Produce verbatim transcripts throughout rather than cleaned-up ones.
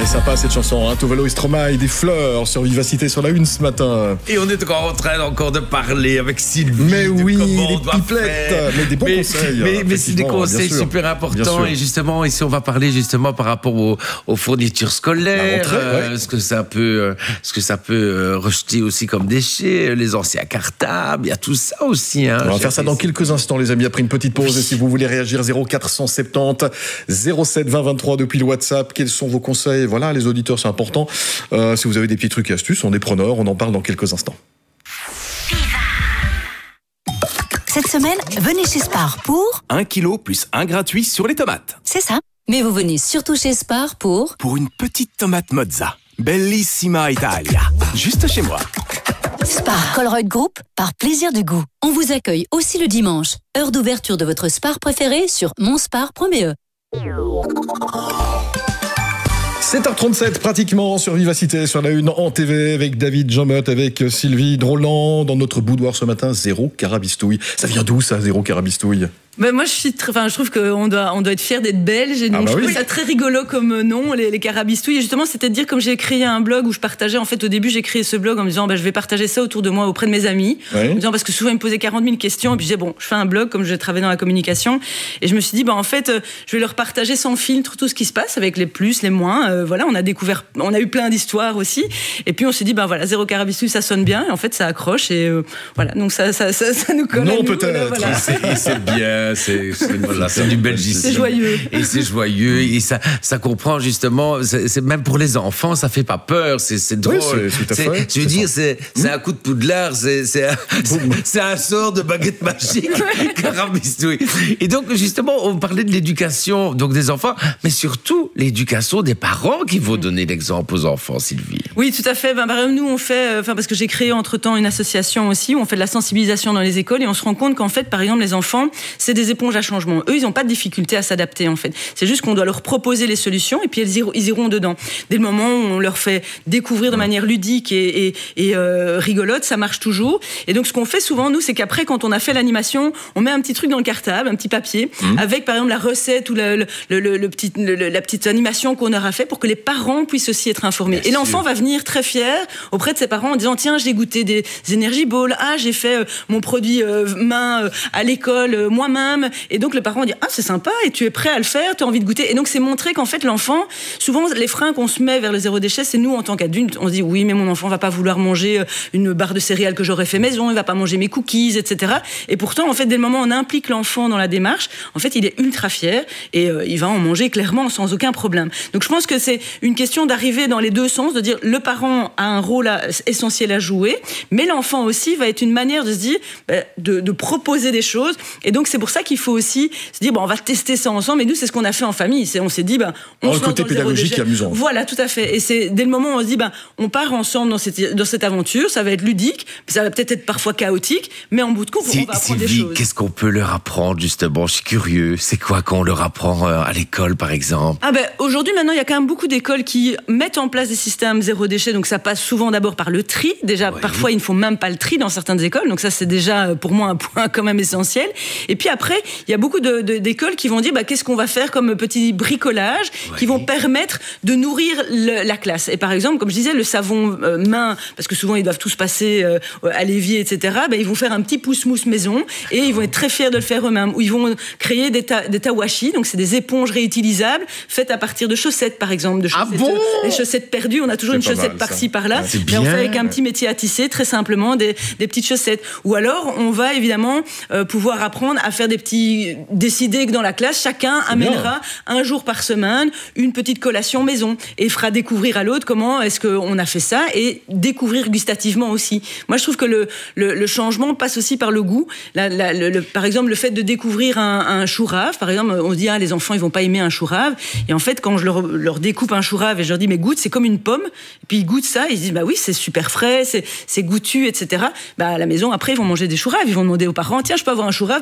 Elle est sympa cette chanson, hein. Tovelo et Stromae et des fleurs sur Vivacité sur la une ce matin. Et on est encore en train encore de parler avec Sylvie. Mais oui, de des pipelettes, mais des bons mais, conseils. Mais, mais c'est des conseils super importants. Et justement, ici, on va parler justement par rapport aux, aux fournitures scolaires, rentrée, euh, ouais. ce que ça peut, euh, ce que ça peut euh, rejeter aussi comme déchets, les anciens cartables, il y a tout ça aussi. Hein, on va faire ça dans quelques instants, les amis, après une petite pause. Oui. Et si vous voulez réagir, zéro quatre cent soixante-dix zéro sept vingt vingt-trois depuis le WhatsApp. Quels sont vos conseils? Voilà, les auditeurs, c'est important. Euh, si vous avez des petits trucs et astuces, on est preneurs. On en parle dans quelques instants. Cette semaine, venez chez Spar pour... Un kilo plus un gratuit sur les tomates. C'est ça. Mais vous venez surtout chez Spar pour... Pour une petite tomate mozza. Bellissima Italia. Juste chez moi. Spar Colruyt Group, par plaisir du goût. On vous accueille aussi le dimanche. Heure d'ouverture de votre Spar préféré sur monspar point b e. sept heures trente-sept pratiquement sur Vivacité, sur la une en T V avec David Jomotte, avec Sylvie Droland. Dans notre boudoir ce matin, zéro carabistouille. Ça vient d'où ça, zéro carabistouille? Ben moi, je suis, très, enfin, je trouve qu'on doit, on doit être fiers d'être belge. Et donc, ah bah je trouve oui. ça très rigolo comme nom, les, les carabistouilles. Et justement, c'était de dire, comme j'ai créé un blog où je partageais, en fait, au début, j'ai créé ce blog en me disant, ben, je vais partager ça autour de moi, auprès de mes amis. Oui. En me disant, parce que souvent, ils me posaient quarante mille questions. Et puis, je disais, bon, je fais un blog, comme je travaille dans la communication. Et je me suis dit, ben, en fait, je vais leur partager sans filtre tout ce qui se passe, avec les plus, les moins. Euh, voilà, on a découvert, on a eu plein d'histoires aussi. Et puis, on s'est dit, ben voilà, zéro carabistouille, ça sonne bien. Et en fait, ça accroche. Et euh, voilà, donc ça, ça, ça, ça nous colle. Non, peut-être. Voilà. Et c'est bien, c'est. Voilà, c'est du belgicisme. C'est joyeux. Et c'est joyeux. Et ça, ça comprend justement, c'est, c'est même pour les enfants, ça fait pas peur, c'est, c'est drôle. Oui, c'est, tout à fait. C'est, je veux dire, c'est, c'est un coup de poudlard, c'est, c'est, un, c'est, c'est un sort de baguette magique. Carabistouille. Et donc, justement, on parlait de l'éducation, donc des enfants, mais surtout l'éducation des parents qui vont donner l'exemple aux enfants, Sylvie. Oui, tout à fait. Ben, par exemple, nous, on fait, enfin, parce que j'ai créé entre-temps une association aussi, où on fait de la sensibilisation dans les écoles et on se rend compte qu'en fait, par exemple, les enfants, c'est des éponges à changement. Eux, ils n'ont pas de difficulté à s'adapter, en fait. C'est juste qu'on doit leur proposer les solutions et puis ils iront, ils iront dedans. Dès le moment où on leur fait découvrir de manière ludique et, et, et euh, rigolote, ça marche toujours. Et donc, ce qu'on fait souvent, nous, c'est qu'après, quand on a fait l'animation, on met un petit truc dans le cartable, un petit papier, mmh. avec, par exemple, la recette ou le, le, le, le, le petit, le, la petite animation qu'on aura fait pour que les parents puissent aussi être informés. Bien et l'enfant sûr. va venir très fier auprès de ses parents en disant, tiens, j'ai goûté des Energy Balls, ah, j'ai fait euh, mon produit euh, main euh, à l'école euh, moi-même. Et donc, le parent dit, ah, c'est sympa, et tu es prêt à le faire, tu as envie de goûter. Et donc, c'est montrer qu'en fait, l'enfant, souvent, les freins qu'on se met vers le zéro déchet, c'est nous, en tant qu'adultes, on se dit, oui, mais mon enfant va pas vouloir manger une barre de céréales que j'aurais fait maison, il va pas manger mes cookies, et cetera. Et pourtant, en fait, dès le moment où on implique l'enfant dans la démarche, en fait, il est ultra fier et euh, il va en manger clairement sans aucun problème. Donc, je pense que c'est une question d'arriver dans les deux sens, de dire, le parent a un rôle à, essentiel à jouer, mais l'enfant aussi va être une manière de se dire, de, de proposer des choses. Et donc, c'est pour ça qu'il faut aussi se dire, bon, on va tester ça ensemble. Et nous, c'est ce qu'on a fait en famille. C'est, on s'est dit, ben, on Alors, se le côté pédagogique et amusant. Voilà, tout à fait. Et c'est dès le moment où on se dit, ben, on part ensemble dans cette, dans cette aventure. Ça va être ludique, ça va peut-être être parfois chaotique, mais en bout de compte, si, on va apprendre Sylvie, des choses. Qu'est-ce qu'on peut leur apprendre, justement? Je suis curieux. C'est quoi qu'on leur apprend à l'école, par exemple? Ah ben, aujourd'hui, maintenant, il y a quand même beaucoup d'écoles qui mettent en place des systèmes zéro déchet. Donc, ça passe souvent d'abord par le tri. Déjà, ouais. parfois, ils ne font même pas le tri dans certaines écoles. Donc, ça, c'est déjà, pour moi, un point quand même essentiel. Et puis après, il y a beaucoup de, de, d'écoles qui vont dire, bah, qu'est-ce qu'on va faire comme petit bricolage, ouais. qui vont permettre de nourrir le, la classe. Et par exemple, comme je disais, le savon euh, main, parce que souvent, ils doivent tous passer euh, à l'évier, et cetera, bah, ils vont faire un petit pousse-mousse maison et ils vont être très fiers de le faire eux-mêmes. Ou ils vont créer des, ta, des tawashi, donc c'est des éponges réutilisables faites à partir de chaussettes, par exemple. De chaussettes, ah bon Les chaussettes perdues, on a toujours c'est une chaussette mal, par-ci, par-là. Ouais, mais on fait avec un petit métier à tisser, très simplement, des, des petites chaussettes. Ou alors, on va évidemment euh, pouvoir apprendre à faire des petits... décider que dans la classe, chacun c'est amènera bien. un jour par semaine une petite collation maison et fera découvrir à l'autre comment est-ce qu'on a fait ça et découvrir gustativement aussi. Moi, je trouve que le, le, le changement passe aussi par le goût. La, la, le, le, par exemple, le fait de découvrir un, un chou rave, par exemple, on se dit, ah, les enfants, ils vont pas aimer un chou rave. Et en fait, quand je leur, leur découpe un chou rave et je leur dis, mais goûte, c'est comme une pomme. Et puis ils goûtent ça, ils se disent, bah oui, c'est super frais, c'est, c'est goûtu, et cetera. Bah, à la maison, après, ils vont manger des choux raves. Ils vont demander aux parents, tiens, je peux avoir un chou rave? Peut-être le parent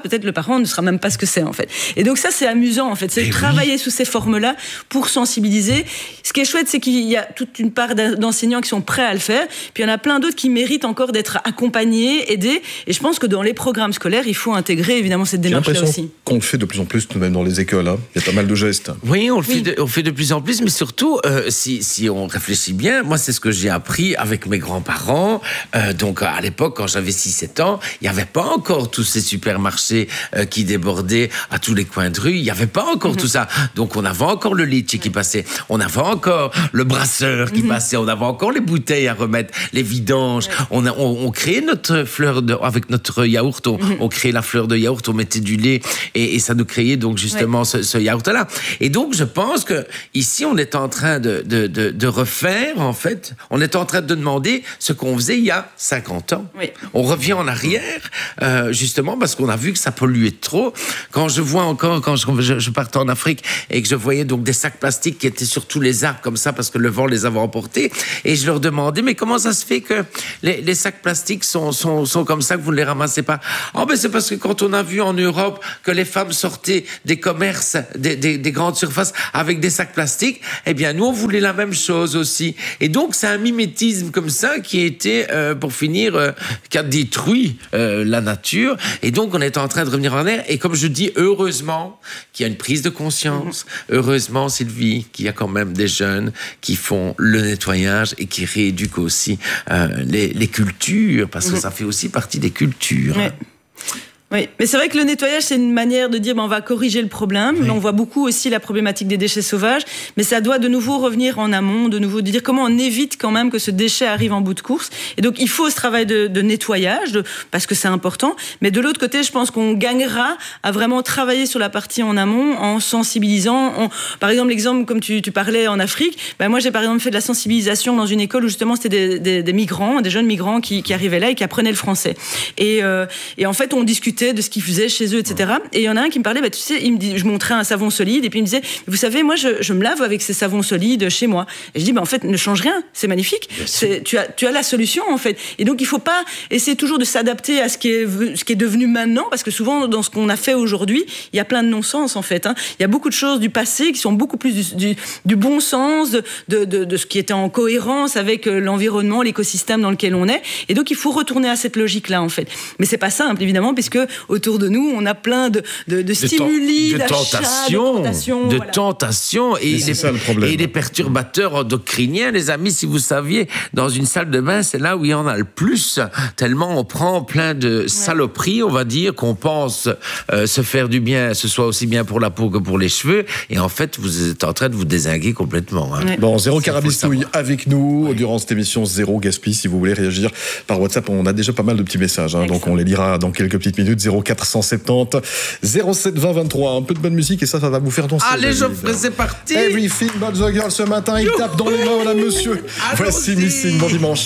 parents ne saura même pas ce que c'est en fait. Et donc ça c'est amusant en fait, c'est de oui. travailler sous ces formes-là pour sensibiliser. Ce qui est chouette, c'est qu'il y a toute une part d'enseignants qui sont prêts à le faire, puis il y en a plein d'autres qui méritent encore d'être accompagnés, aidés. Et je pense que dans les programmes scolaires, il faut intégrer évidemment cette démarche-là aussi. Qu'on le fait de plus en plus, même dans les écoles. Hein. Il y a pas mal de gestes. Oui, on le oui. fait, de, on fait de plus en plus, mais surtout, euh, si, si on réfléchit bien, moi c'est ce que j'ai appris avec mes grands-parents. Euh, donc à l'époque, quand j'avais six sept ans, il n'y avait pas encore tous ces supermarchés euh, qui débordaient à tous les coins de rue. Il n'y avait pas encore mm-hmm. tout ça. Donc on avait encore le litchi qui passait. On avait encore le brasseur qui mm-hmm. passait. On avait encore les bouteilles à remettre, les vidanges. Ouais. On, a, on, on créait notre fleur de, avec notre yaourt. On, mm-hmm. on créait la fleur de yaourt. On mettait du lait et, et ça nous créait donc justement ouais. ce, ce yaourt-là. Et donc je pense que ici on est en train de, de, de, de refaire en fait. On est en train de demander ce qu'on faisait il y a cinquante ans. Oui. On revient en arrière euh, justement parce qu'on a vu que ça polluait trop. Quand je vois encore, quand je, je, je partais en Afrique et que je voyais donc des sacs plastiques qui étaient sur tous les arbres comme ça parce que le vent les avait emportés, et je leur demandais mais comment ça se fait que les, les sacs plastiques sont, sont, sont comme ça, que vous ne les ramassez pas? Oh ben c'est parce que quand on a vu en Europe que les femmes sortaient des commerces, des, des, des grandes surfaces avec des sacs plastiques, eh bien nous on voulait la même chose aussi. Et donc c'est un mimétisme comme ça qui a été euh, pour finir euh, qui a détruit euh, la nature. Et donc on est en train de revenir en arrière. Et comme je dis, heureusement qu'il y a une prise de conscience. Heureusement, Sylvie, qu'il y a quand même des jeunes qui font le nettoyage et qui rééduquent aussi euh, les, les cultures, parce que mmh. ça fait aussi partie des cultures. Ouais. Oui, mais c'est vrai que le nettoyage, c'est une manière de dire ben, on va corriger le problème. Oui. Mais on voit beaucoup aussi la problématique des déchets sauvages. Mais ça doit de nouveau revenir en amont, de nouveau de dire comment on évite quand même que ce déchet arrive en bout de course. Et donc, il faut ce travail de, de nettoyage, de, parce que c'est important. Mais de l'autre côté, je pense qu'on gagnera à vraiment travailler sur la partie en amont, en sensibilisant. En, par exemple, l'exemple, comme tu, tu parlais en Afrique, ben moi, j'ai par exemple fait de la sensibilisation dans une école où justement, c'était des, des, des migrants, des jeunes migrants qui, qui arrivaient là et qui apprenaient le français. Et, euh, et en fait, on discutait de ce qu'ils faisaient chez eux, et cetera. Et il y en a un qui me parlait, bah, tu sais, il me dit, je montrais un savon solide, et puis il me disait, vous savez, moi, je, je me lave avec ces savons solides chez moi. Et je dis, bah, en fait, ne change rien, c'est magnifique. C'est, tu as, tu as la solution, en fait. Et donc, il faut pas essayer toujours de s'adapter à ce qui est, ce qui est devenu maintenant, parce que souvent, dans ce qu'on a fait aujourd'hui, il y a plein de non-sens, en fait, hein. Il y a beaucoup de choses du passé qui sont beaucoup plus du, du, du bon sens, de, de, de, de ce qui était en cohérence avec l'environnement, l'écosystème dans lequel on est. Et donc, il faut retourner à cette logique-là, en fait. Mais c'est pas simple, évidemment, puisque autour de nous, on a plein de, de, de stimuli, de, de tentations, de tentations, de voilà. tentations et, les, ça, et les perturbateurs endocriniens. Les amis, si vous saviez, dans une salle de bain, c'est là où il y en a le plus, tellement on prend plein de ouais. saloperies, on va dire, qu'on pense euh, se faire du bien, ce soit aussi bien pour la peau que pour les cheveux, et en fait, vous êtes en train de vous dézinguer complètement. Hein. Ouais. Bon, zéro carabistouille avec nous ouais. durant cette émission, zéro gaspille. Si vous voulez réagir par WhatsApp, on a déjà pas mal de petits messages, hein, donc on les lira dans quelques petites minutes. zéro quatre cent soixante-dix zéro sept vingt vingt-trois. Un peu de bonne musique et ça, ça va vous faire danser. Allez, Geoffrey, c'est parti. Everything but the girl ce matin, il tape dans les mains, là, monsieur. Voici Missing, bon dimanche.